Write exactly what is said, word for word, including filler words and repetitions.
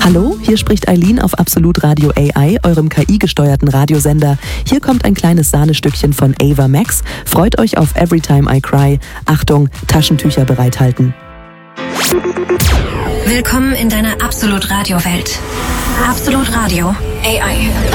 Hallo, hier spricht Eileen auf Absolut Radio A I, eurem K I-gesteuerten Radiosender. Hier kommt ein kleines Sahnestückchen von Ava Max. Freut euch auf Every Time I Cry. Achtung, Taschentücher bereithalten. Willkommen in deiner Absolut Radio Welt. Absolut Radio A I.